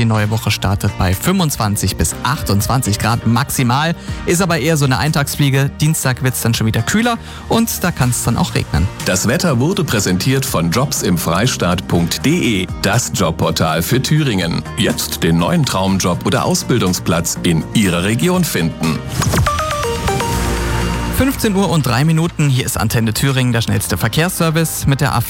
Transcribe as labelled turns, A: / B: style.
A: Die neue Woche startet bei 25 bis 28 Grad maximal, ist aber eher so eine Eintagsfliege. Dienstag wird es dann schon wieder kühler und da kann es dann auch regnen.
B: Das Wetter wurde präsentiert von jobsimfreistaat.de, das Jobportal für Thüringen. Jetzt den neuen Traumjob oder Ausbildungsplatz in Ihrer Region finden.
A: 15:03 Uhr, hier ist Antenne Thüringen, der schnellste Verkehrsservice. Mit der A4